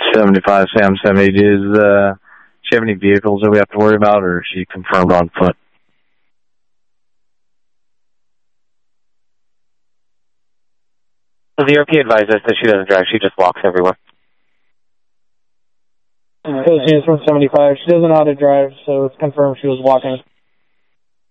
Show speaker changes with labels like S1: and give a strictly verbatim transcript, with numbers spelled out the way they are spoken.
S1: seventy-five, Sam seventy. Does uh, she have any vehicles that we have to worry about, or is she confirmed on foot?
S2: So the R P advised us that she doesn't drive, she just walks everywhere.
S3: So she's from seventy-five. She doesn't know how to drive, so it's confirmed she was walking.